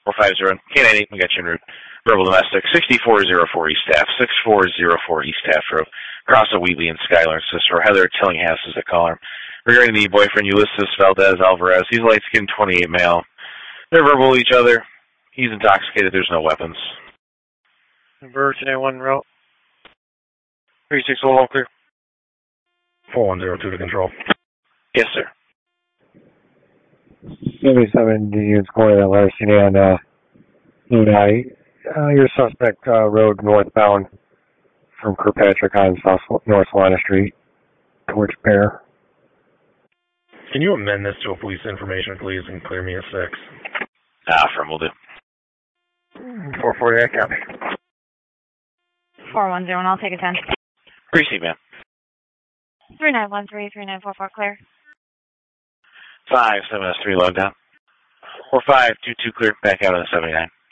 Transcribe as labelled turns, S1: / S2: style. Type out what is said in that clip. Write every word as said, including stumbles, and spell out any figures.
S1: four five zero. K nine eight, we got you en route. Verbal domestic, sixty-four oh four East Staff, sixty-four oh four East Staff Road, across of Wheatley and Schuyler and Sister Heather Tillinghast is the caller. Regarding the boyfriend Ulysses Valdez Alvarez, he's light-skinned, twenty-eight male. They're verbal to each other. He's intoxicated. There's no weapons.
S2: Number ten one route. three six one, all clear.
S3: four one zero two to control.
S1: Yes, sir.
S4: seventy-seven units going to Larceny on uh, Lodi. Uh, your suspect uh, rode northbound from Kirkpatrick on South North Salina Street towards Bear.
S3: Can you amend this to a police information, please, and clear me a six?
S1: Ah, from will do.
S4: four forty-eight, copy.
S5: four one zero, and I'll take a ten.
S1: Receive, ma'am.
S5: three nine one three, three nine four four, clear.
S1: five seven S three, load down. four five two two, clear, back out on the seventy-nine.